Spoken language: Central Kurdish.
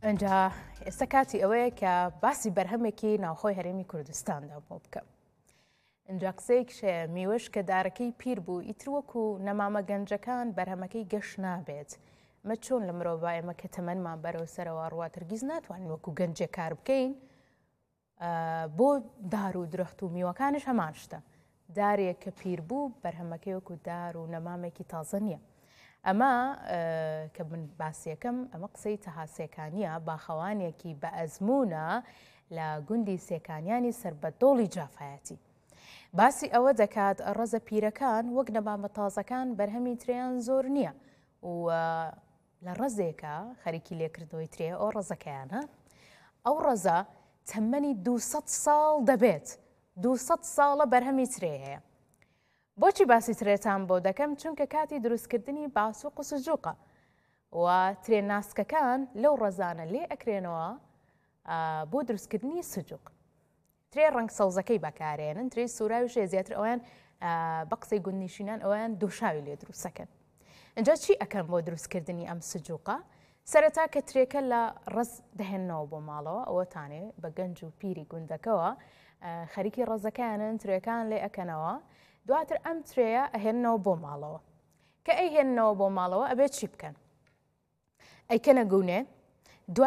اینجا ئێستا کاتی ئەوەیە کە باسی بەرهەمێکی ناوخۆی هەرێمی کوردستاندا بۆ بکەم. اینجا قسەیەکیشەیە میوەش کە دارەکەی پیر بوو ئیتر وەکو نەمامە گەنجەکان بەرهەمەکەی گەشت نابێت. ئەمە چۆن لە مرۆڤ ئێمە کە تەمەنمان بەرەو سەرەوە ڕواترگیز ناتوانین وەکو گەنجێک کار بکەین بۆ دار و درەخت و میوەکانش هەمان شتە. دارێک کە پیر بوو بەرهەمەکەی وەکو دار و نەمامێکی تازە نییە. ئەمە کە من باسیەکەم ئەمە قسەی تەها سێکانیە باخەوانێکی بە ئەزمونە لە گوندی سێکانیانی سربەدۆڵی جافایەتی. باسی ئەوە دەکات ڕەزە پیرەکان وەک نەمامە تازەکان بەرهەمی ترێیان زۆر نییە و لە ڕەزێکە خەریکی لێکردەوەی ترێ ئەو ڕەزەکەیانە ئەو ڕەزە تەمەنی 200 ساڵ دەبێت 200 ساڵە بەرهەمی ترێ هەیە. بۆچی باسی ترێتان بۆ دەکەم چونکە کاتی دروستکردنی باسوق و سجووقە و ترێ ناسکەکان لەو ڕەزانە لێ ئەکرێنەوە بۆ دروستکردنی سجووق. ترێ ڕنگ سەوزەکەی بەکارێنن ترێ سوراویشێ زیاتر ئەویان بە قسەی گوندنیشینان ئەویان دووشاوی لێ دروستەکەن. اینجا چی ئەەکەم بۆ دروستکردنی ئەم سجووقە؟ سەرەتا کە ترێکە لە ڕز دەهێننەوە بۆ ماڵەوە ئەوەتانێ بە گەنج و پیری گوندەکەەوە خەریکی ڕزەکانن ترێکان لێ ئەکەنەوە دواتر ئەم ترێە ئەهێننەوە بۆ ماڵەوە کە ئەیهێننەوە بۆ ماڵەوە ئەبێت چی بکەن؟ ئەیکەنە گونێ